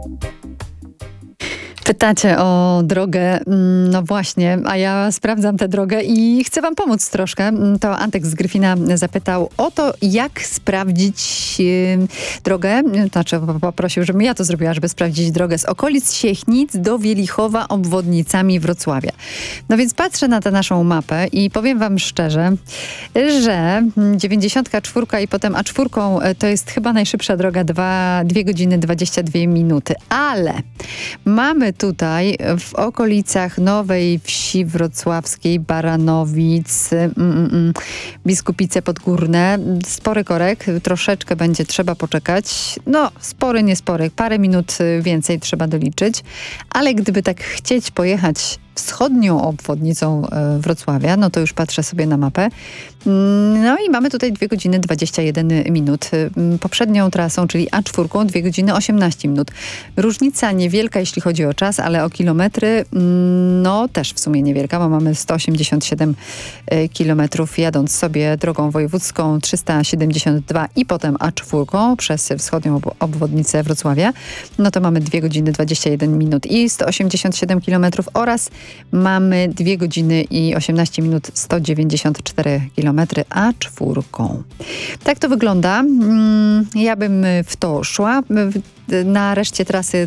Pytacie o drogę, no właśnie, a ja sprawdzam tę drogę i chcę wam pomóc troszkę. To Antek z Gryfina zapytał o to, jak sprawdzić drogę, znaczy poprosił, żebym ja to zrobiła, żeby sprawdzić drogę z okolic Siechnic do Wielichowa obwodnicami Wrocławia. No więc patrzę na tę naszą mapę i powiem wam szczerze, że 94 i potem A4 to jest chyba najszybsza droga, 2 godziny 22 minuty, ale mamy tutaj w okolicach Nowej Wsi Wrocławskiej, Baranowic, Biskupice Podgórne. Spory korek, troszeczkę będzie trzeba poczekać. No, spory, niespory, parę minut więcej trzeba doliczyć, ale gdyby tak chcieć pojechać wschodnią obwodnicą Wrocławia, no to już patrzę sobie na mapę. No i mamy tutaj 2 godziny 21 minut. Poprzednią trasą, czyli A4, 2 godziny 18 minut. Różnica niewielka, jeśli chodzi o czas, ale o kilometry, no też w sumie niewielka, bo mamy 187 kilometrów jadąc sobie drogą wojewódzką, 372 i potem A4 przez wschodnią obwodnicę Wrocławia. No to mamy 2 godziny 21 minut i 187 kilometrów oraz mamy 2 godziny i 18 minut 194 kilometry A4. Tak to wygląda. Ja bym w to szła. Na reszcie trasy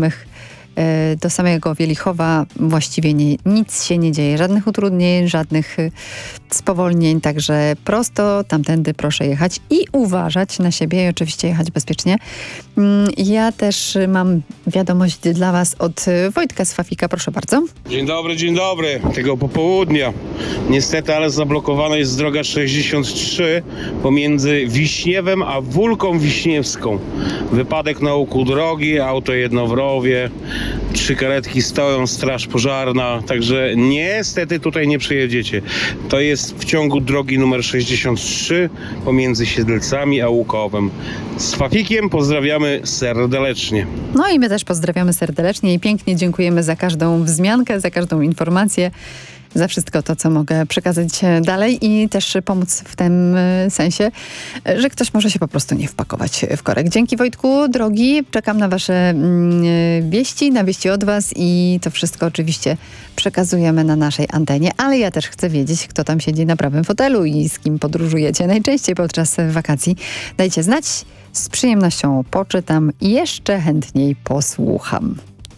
do samego Wielichowa właściwie nic się nie dzieje. Żadnych utrudnień, żadnych spowolnień, także prosto tamtędy proszę jechać i uważać na siebie i oczywiście jechać bezpiecznie. Ja też mam wiadomość dla was od Wojtka z Fafika, proszę bardzo. Dzień dobry, tego popołudnia. Niestety, ale zablokowana jest droga 63 pomiędzy Wiśniewem a Wólką Wiśniewską. Wypadek na łuku drogi, auto jedno w rowie, 3 karetki stoją, straż pożarna, także niestety tutaj nie przejedziecie. To jest w ciągu drogi numer 63 pomiędzy Siedlcami a Łukowem. Z Fafikiem pozdrawiamy serdecznie. No i my też pozdrawiamy serdecznie i pięknie dziękujemy za każdą wzmiankę, za każdą informację, za wszystko to, co mogę przekazać dalej i też pomóc w tym sensie, że ktoś może się po prostu nie wpakować w korek. Dzięki Wojtku, drogi, czekam na wasze wieści, na wieści od was i to wszystko oczywiście przekazujemy na naszej antenie, ale ja też chcę wiedzieć, kto tam siedzi na prawym fotelu i z kim podróżujecie najczęściej podczas wakacji. Dajcie znać, z przyjemnością poczytam i jeszcze chętniej posłucham.